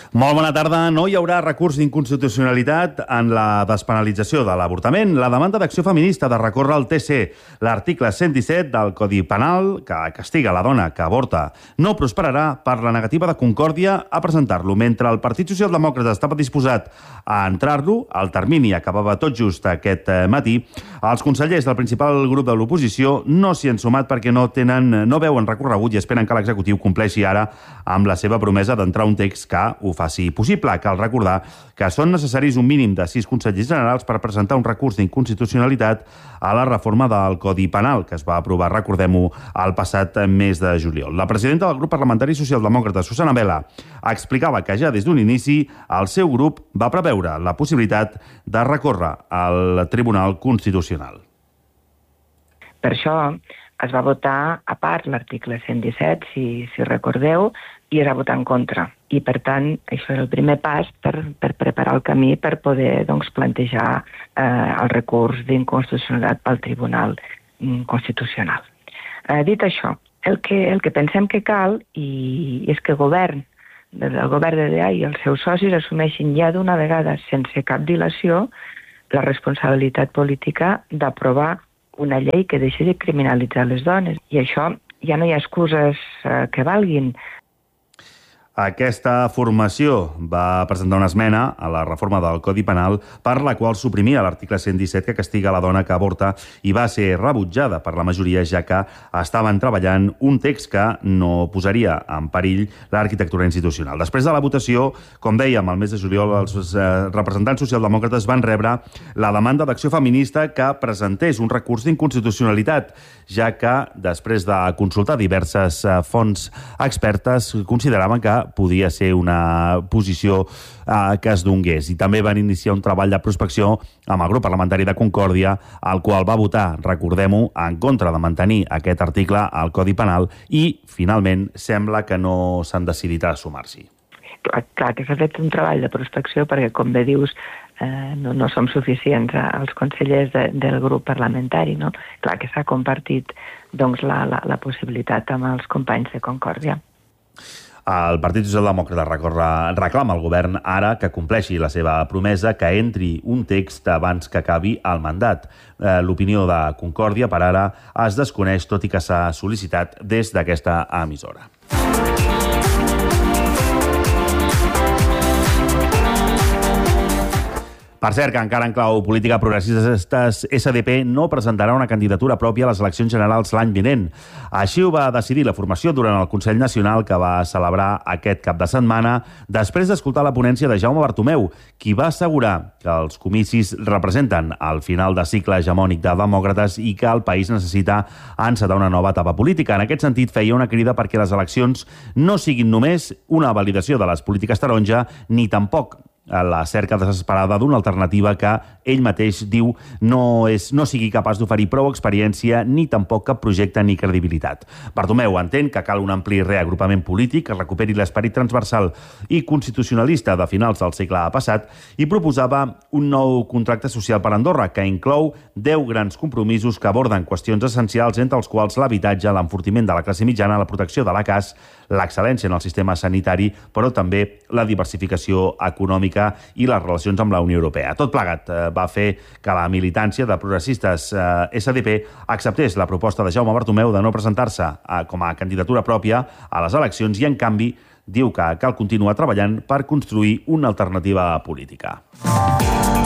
Molt bona tarda. No hi haurà recurs d'inconstitucionalitat en la despenalització de l'avortament. La demanda d'Acció Feminista de recórrer al TC, l'article 117 del Codi Penal, que castiga la dona que avorta, no prosperarà per la negativa de Concòrdia a presentar-lo. Mentre el Partit Socialdemòcrata estava disposat a entrar-lo, el termini acabava tot just aquest matí, els consellers del principal grup de l'oposició no s'hi han sumat perquè no veuen recorregut i esperen que l'executiu compleixi ara amb la seva promesa d'entrar un text que ho faci possible. Cal recordar que són necessaris un mínim de 6 consellers generals per presentar un recurs d'inconstitucionalitat a la reforma del Codi Penal, que es va aprovar, recordem-ho, el passat mes de juliol. La presidenta del grup parlamentari socialdemòcrata, Susana Vela, explicava que ja des d'un inici el seu grup va preveure la possibilitat de recórrer al Tribunal Constitucional. Per això es va votar a part l'article 117, si recordeu, i es va votar en contra. I, per tant, això era el primer pas per preparar el camí per poder plantejar el recurs d'inconstitucionalitat pel Tribunal Constitucional. Dit això, el que pensem que cal és que el govern de DEA i els seus socis assumeixin ja d'una vegada, sense cap dilació, la responsabilitat política d'aprovar una llei que deixi de criminalitzar les dones. I això ja no hi ha excuses que valguin. Aquesta formació va presentar una esmena a la reforma del Codi Penal per la qual suprimia l'article 117 que castiga la dona que avorta i va ser rebutjada per la majoria, ja que estaven treballant un text que no posaria en perill l'arquitectura institucional. Després de la votació, com dèiem, al mes de juliol, els representants socialdemòcrates van rebre la demanda d'Acció Feminista que presentés un recurs d'inconstitucionalitat, ja que, després de consultar diverses fonts expertes, consideraven que podia ser una posició que es donés. I també van iniciar un treball de prospecció amb el grup parlamentari de Concòrdia, el qual va votar, recordem-ho, en contra de mantenir aquest article al Codi Penal i, finalment, sembla que no s'han decidit a sumar-s'hi. Clar que s'ha fet un treball de prospecció perquè, com bé dius, no som suficients els consellers del grup parlamentari, no? Clar que s'ha compartit la possibilitat amb els companys de Concòrdia. El Partit Socialdemòcrata reclama al govern ara que compleixi la seva promesa, que entri un text abans que acabi el mandat. L'opinió de Concòrdia per ara es desconeix, tot i que s'ha sol·licitat des d'aquesta emissora. Per cert, que encara en clau política, Progressistes SDP no presentarà una candidatura pròpia a les eleccions generals l'any vinent. Així ho va decidir la formació durant el Consell Nacional que va celebrar aquest cap de setmana després d'escoltar la ponència de Jaume Bartomeu, qui va assegurar que els comicis representen el final de cicle hegemònic de demòcrates i que el país necessita encetar una nova etapa política. En aquest sentit, feia una crida perquè les eleccions no siguin només una validació de les polítiques taronja, ni tampoc a la cerca desesperada d'una alternativa que ell mateix diu no sigui capaç d'oferir prou experiència ni tampoc cap projecte ni credibilitat. Bartomeu entén que cal un ampli reagrupament polític que recuperi l'esperit transversal i constitucionalista de finals del segle passat i proposava un nou contracte social per Andorra que inclou 10 grans compromisos que aborden qüestions essencials, entre els quals l'habitatge, l'enfortiment de la classe mitjana, la protecció de la CAS, l'excel·lència en el sistema sanitari, però també la diversificació econòmica i les relacions amb la Unió Europea. Tot plegat va fer que la militància de Progressistes SDP acceptés la proposta de Jaume Bartomeu de no presentar-se com a candidatura pròpia a les eleccions i, en canvi, diu que cal continuar treballant per construir una alternativa política.